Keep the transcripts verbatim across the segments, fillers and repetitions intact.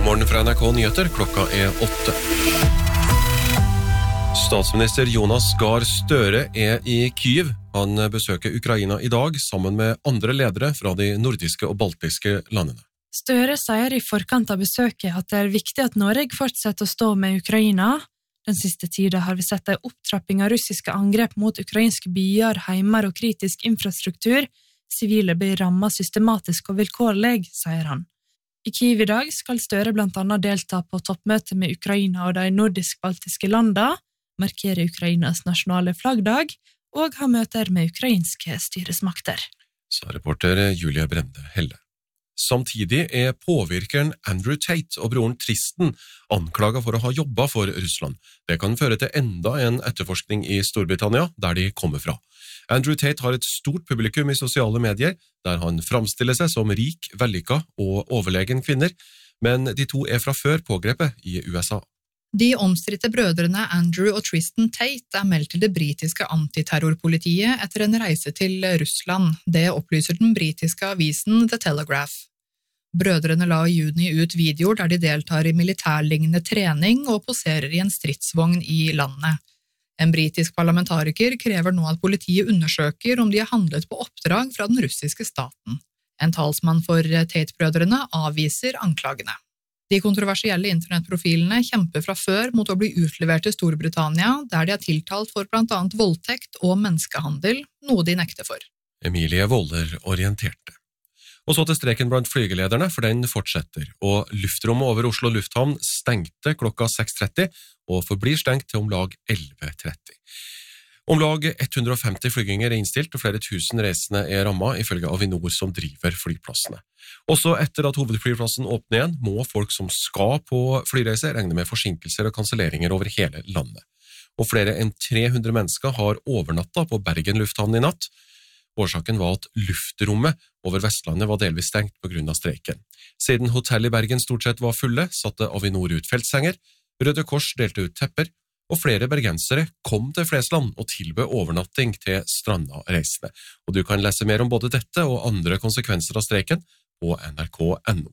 Morgen fra N R K Nyheter, klokka er åtte. Statsminister Jonas Gahr Støre er i Kyiv. Han besøker Ukraina i dag sammen med andre ledere fra de nordiske og baltiske landene. Støre sier i forkant av besøket at det er viktig at Norge fortsetter å stå med Ukraina. Den siste tiden har vi sett en opptrapping av russiske angrep mot ukrainske byer, heimer og kritisk infrastruktur. Sivile blir rammet systematisk og vilkårlig, sier han. I Kyiv i dag skal Støre blant annet delta på toppmøte med Ukraina og de nordisk-baltiske landene, markere Ukrainas nasjonale flaggdag og ha møter med ukrainske styresmakter. Sa reporter Julie Brende Helle. Samtidig er påvirkeren Andrew Tate og broren Tristan anklaget for å ha jobbet for Russland. Det kan føre til enda en etterforskning i Storbritannia, der de kommer fra. Andrew Tate har et stort publikum i sosiale medier, der han framstiller seg som rik, vellykket og overlegen kvinner, men de to er fra før pågrepet i U S A. De omstridte brødrene Andrew og Tristan Tate er meldt til det britiske antiterrorpolitiet etter en reise til Russland. Det opplyser den britiske avisen The Telegraph. Brødrene la i juni ut videoer der de deltar i militærlignende trening og poserer i en stridsvogn i landet. En britisk parlamentariker krever nå at politiet undersøker om de har handlet på oppdrag fra den russiske staten. En talsmann for Tate-brødrene avviser anklagene. De kontroversielle internettprofilene kjemper fra før mot å bli utlevert til Storbritannia, der de er tiltalt for blant annet voldtekt og menneskehandel, noe de nekter for. Emilie Volder orienterte. Og så til streken blant flygelederne, for den fortsetter, og luftrommet over Oslo lufthavn stengte klokka seks tretti, og forblir stengt til om lag elleve tretti. Om lag hundre og femti flyginger er innstilt, og flere tusen reisende er rammet, ifølge Avinor som driver flyplassene. Også etter at hovedflyplassen åpner igjen, må folk som skal på flyreise regne med forsinkelser og kanselleringer over hele landet. Og flere enn tre hundre mennesker har overnattet på Bergen lufthavn i natt. Årsaken var at luftrommet over Vestlandet var delvis stengt på grunn av streiken. Siden hotell i Bergen stort sett var fulle, satte Avinor ut feltsenger, Røde Kors delte ut tepper, og flere bergensere kom til Flesland og tilbød overnatting til stranda reisende. Og du kan lese mer om både dette og andre konsekvenser av streiken på N R K punktum N O.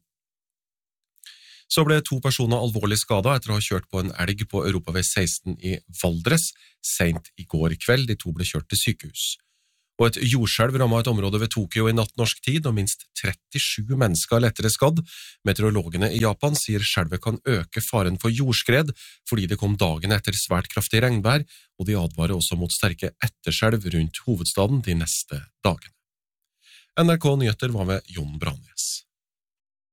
Så ble to personer alvorlig skadet etter å ha kjørt på en elg på Europavei seksten i Valdres, sent i går kveld. De to ble kjørt til sykehus. Og et jordskjelv rammet et område ved Tokyo i natt norsk tid, og minst trettisju mennesker er lettere skadd. Meteorologene i Japan sier skjelvet kan øke faren for jordskred, fordi det kom dagen etter svært kraftig regnvær, og de advarer også mot sterke etterskjelv rundt hovedstaden de neste dagene. N R K Nyheter var med Jon Branes.